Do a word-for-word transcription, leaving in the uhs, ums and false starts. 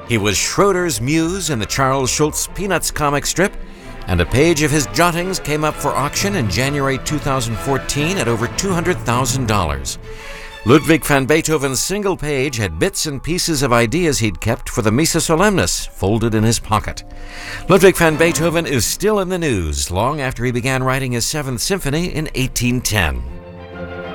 He was Schroeder's muse in the Charles Schulz Peanuts comic strip, and a page of his jottings came up for auction in January two thousand fourteen at over two hundred thousand dollars. Ludwig van Beethoven's single page had bits and pieces of ideas he'd kept for the Missa Solemnis folded in his pocket. Ludwig van Beethoven is still in the news long after he began writing his Seventh Symphony in eighteen ten.